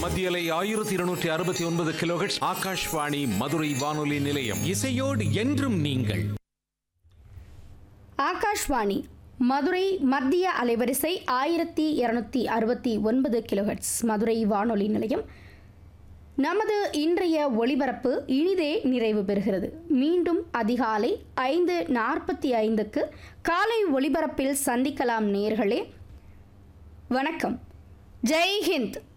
மத்தியலை 1269 கிலோஹெர்ட்ஸ் ஆகாஷ்வாணி மதுரை வானொலி நிலையம். இசையோடு என்றும் நீங்கள். ஆகாஷ்வாணி மதுரை மத்திய அலைவரிசை 1269 கிலோஹெர்ட்ஸ் மதுரை வானொலி நிலையம். நமது இன்றைய ஒளிபரப்பு இனிதே நிறைவு பெறுகிறது. மீண்டும் அதிகாலை 5:45 காலை ஒளிபரப்பில் சந்திக்கலாம் நேயர்களே. வணக்கம். ஜெய் ஹிந்த்.